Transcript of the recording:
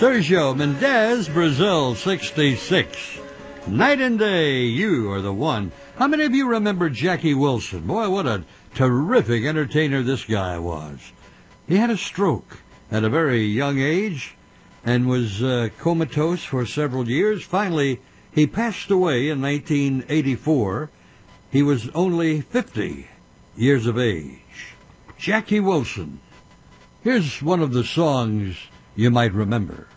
Sergio Mendes, Brazil, 66. Night and Day, You Are the One. How many of you remember Jackie Wilson? Boy, what a terrific entertainer this guy was. He had a stroke at a very young age and was comatose for several years. Finally, he passed away in 1984. He was only 50 years of age. Jackie Wilson. Here's one of the songs you might remember.